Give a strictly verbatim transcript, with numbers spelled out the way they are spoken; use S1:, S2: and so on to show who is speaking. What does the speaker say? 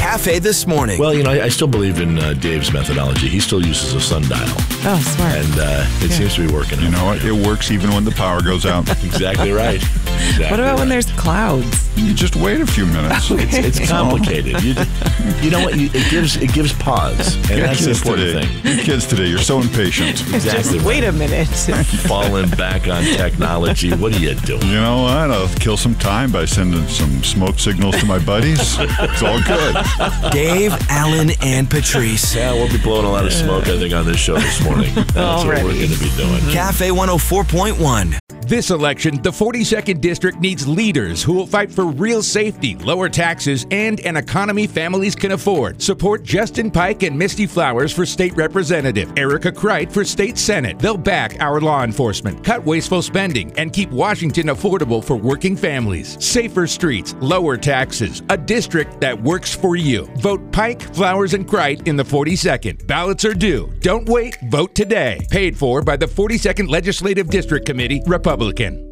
S1: Cafe This Morning.
S2: Well, you know, I, I still believe in uh, Dave's methodology. He still uses a sundial.
S3: Oh, smart.
S2: And uh, it yeah. seems to be working.
S4: You know what? It works even when the power goes out.
S2: Exactly right. Exactly
S3: what about
S2: right.
S3: when there's clouds?
S4: You just wait a few minutes.
S2: Okay. It's, it's complicated. You, you know what? You, it gives it gives pause, and
S4: Your
S2: that's the important
S4: today.
S2: thing.
S4: Your kids today, you're so impatient.
S2: Exactly.
S3: Just
S2: right.
S3: wait a minute.
S2: Falling back on technology. What are you doing?
S4: You know what? I'll kill some time by sending some smoke signals to my buddies. It's all good.
S1: Dave, Alan, and Patrice.
S2: Yeah, we'll be blowing a lot of smoke, I think, on this show this morning. That's
S3: Already.
S2: what we're going to be doing.
S1: Cafe one oh four point one.
S5: This election, the forty-second District needs leaders who will fight for real safety, lower taxes, and an economy families can afford. Support Justin Pike and Misty Flowers for State Representative, Erica Kreit for State Senate. They'll back our law enforcement, cut wasteful spending, and keep Washington affordable for working families. Safer streets, lower taxes, a district that works for you. Vote Pike, Flowers, and Kreit in the forty-second. Ballots are due. Don't wait, vote today. Paid for by the forty-second Legislative District Committee, Republican.